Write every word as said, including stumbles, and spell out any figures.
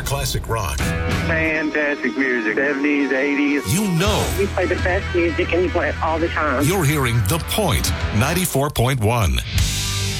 classic rock. Fantastic music. seventies, eighties. You know. We play the best music and you play it all the time. You're hearing The Point, ninety-four point one.